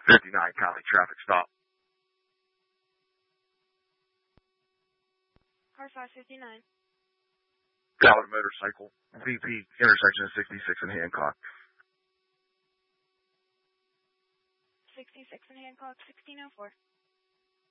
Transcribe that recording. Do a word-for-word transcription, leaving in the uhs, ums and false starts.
fifty-nine County traffic stop. Car five fifty-nine. Got a motorcycle. V P intersection of sixty-six and Hancock. sixty-six and Hancock, sixteen oh four.